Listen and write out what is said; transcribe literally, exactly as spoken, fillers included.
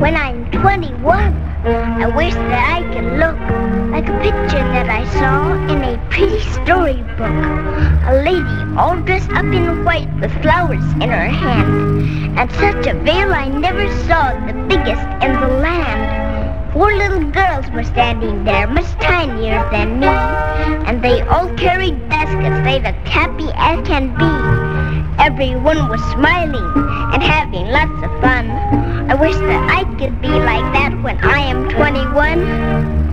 when I'm twenty-one, I wish that I could look like a picture that I saw in a pretty storybook. A lady all dressed up in white with flowers in her hand, and such a veil I never saw, the biggest in the land. Four little girls were standing there, much tinier than me, and they all carried baskets, they looked happy as can be. Everyone was smiling and having lots of fun. I wish that I could be like that when I am twenty-one.